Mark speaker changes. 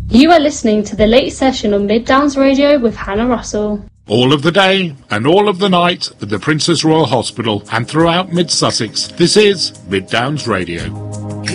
Speaker 1: You are listening to the late session on Mid Downs Radio with Hannah Russell.
Speaker 2: All of the day and all of the night at the Princess Royal Hospital and throughout Mid Sussex, this is Mid Downs Radio.